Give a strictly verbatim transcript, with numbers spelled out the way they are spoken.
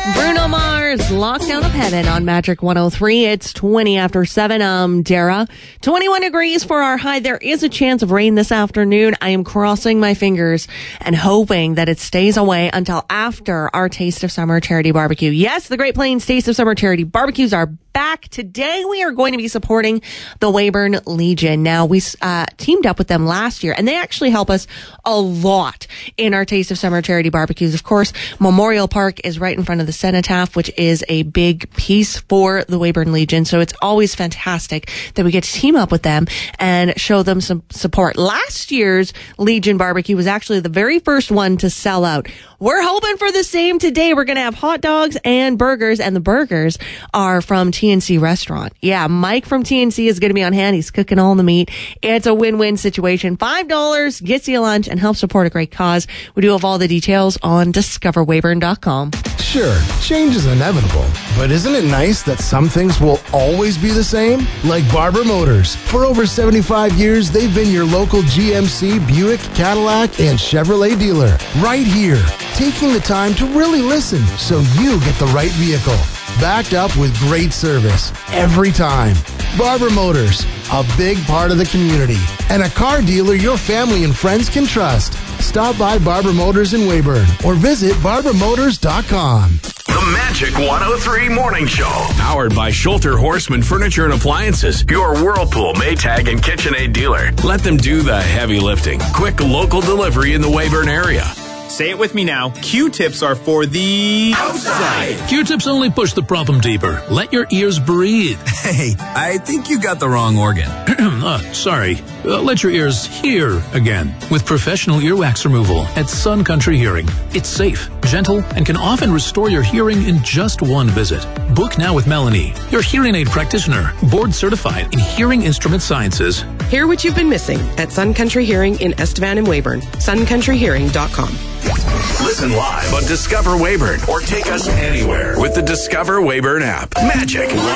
Bruno Mars, Lockdown of Heaven on Magic one oh three. It's twenty after seven. Um, Dara. twenty-one degrees for our high. There is a chance of rain this afternoon. I am crossing my fingers and hoping that it stays away until after our Taste of Summer charity barbecue. Yes, the Great Plains Taste of Summer charity barbecues are back. Today we are going to be supporting the Weyburn Legion. Now, we uh, teamed up with them last year, and they actually help us a lot in our Taste of Summer charity barbecues. Of course, Memorial Park is right in front of the Cenotaph, which is a big piece for the Weyburn Legion. So it's always fantastic that we get to team up with them and show them some support. Last year's Legion barbecue was actually the very first one to sell out. We're hoping for the same today. We're going to have hot dogs and burgers, and the burgers are from T N C Restaurant. Yeah, Mike from T N C is going to be on hand. He's cooking all the meat. It's a win-win situation. five dollars gets you lunch and helps support a great cause. We do have all the details on discover weyburn dot com. Sure, change is inevitable, but isn't it nice that some things will always be the same? Like Barber Motors. For over seventy-five years, they've been your local G M C, Buick, Cadillac, and Chevrolet dealer. Right here, taking the time to really listen so you get the right vehicle. Backed up with great service every time. Barber Motors, a big part of the community, and a car dealer your family and friends can trust. Stop by Barber Motors in Weyburn or visit barber motors dot com. The Magic one oh three Morning Show. Powered by Schulter Horseman Furniture and Appliances. Your Whirlpool, Maytag, and KitchenAid dealer. Let them do the heavy lifting. Quick local delivery in the Weyburn area. Say it with me now. Q-tips are for the outside. Q-tips only push the problem deeper. Let your ears breathe. Hey, I think you got the wrong organ. uh, sorry. Uh, let your ears hear again. With professional earwax removal at Sun Country Hearing. It's safe, gentle, and can often restore your hearing in just one visit. Book now with Melanie, your hearing aid practitioner, board certified in hearing instrument sciences. Hear what you've been missing at Sun Country Hearing in Estevan and Weyburn. sun country hearing dot com. Listen live on Discover Weyburn or take us anywhere with the Discover Weyburn app. Magic